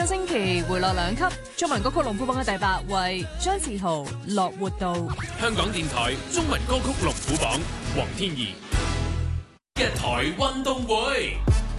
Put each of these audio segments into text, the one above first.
個星期回落2級，中文歌曲龍虎榜嘅第8位，張志豪《樂活道》。 香港電台中文歌曲龍虎榜，黃天怡一台運動會。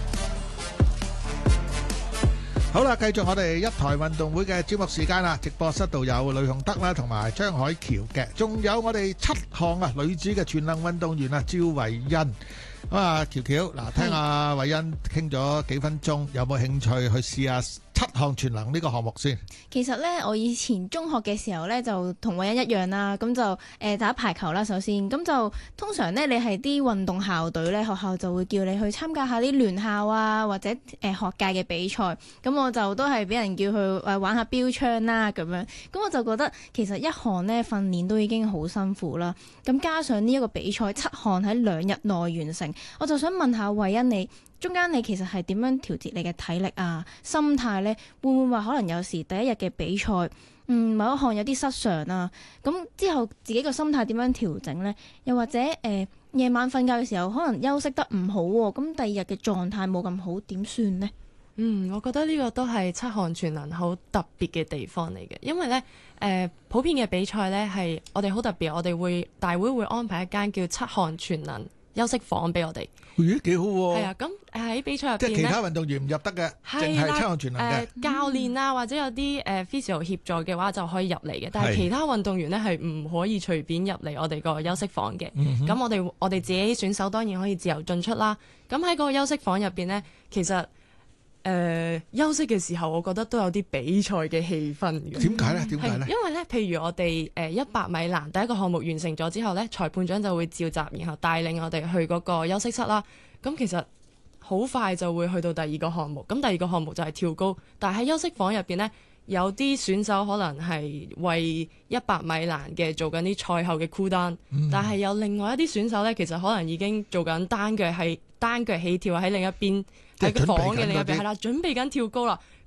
好啦，繼續我哋一台運動會嘅節目時間啦！直播室度有呂鴻德啦，同埋張海橋嘅，仲有我哋7項女子嘅全能運動員啊，趙慧欣。咁啊，喬喬嗱，聽阿慧欣傾咗幾分鐘，有冇興趣去試下7項全能呢個項目先？ 其實咧，我以前中學嘅時候咧，就同慧欣一樣啦。咁就打排球啦，首先咁就通常咧，你係啲運動校隊咧，學校就會叫你去參加下啲聯校啊，或者學界嘅比賽。咁我就都係俾人叫去玩下標槍啦咁樣。咁我就覺得其實一項呢訓練都已經好辛苦啦。咁加上呢一個比賽7項喺2日內完成，我就想問下慧欣你。中間你其實係點樣調節你嘅體力啊、心態呢？會唔會話可能有時第一日嘅比賽，某一項有啲失常啊？咁之後自己個心態點樣調整呢？又或者夜晚瞓覺嘅時候，可能休息得唔好喎，咁第二日嘅狀態冇咁好，點算呢？ 我覺得呢個都係7項全能好特別嘅地方嚟嘅，因為呢，普遍嘅比賽呢係我哋好特別，我哋大會會安排一間叫7項全能休息房俾我哋。 咦，幾好喎！ 係啊，咁喺比賽入邊即係其他運動員唔入得嘅，淨係7項全能嘅。 教練啊，或者有啲physio 協助嘅話就可以入嚟嘅，但係其他運動員呢係唔可以隨便入嚟我哋個休息房嘅。咁我哋自己選手當然可以自由進出啦。咁喺個休息房入邊呢，其實休息嘅時候，我覺得都有啲比賽嘅氣氛嘅。 點解呢？ 因為呢，譬如我哋100米欄第一個項目完成咗之後呢，裁判長就會召集，然後帶領我哋去嗰個休息室啦。咁其實好快就會去到第二個項目。咁第二個項目就係跳高，但係喺休息房入邊呢，有啲選手可能係為100米欄嘅做緊啲賽後嘅 cool down，但係有另外一啲選手呢，其實可能已經做緊單腳起跳喺另一邊，喺個房嘅另一邊係啦，準備緊跳高啦。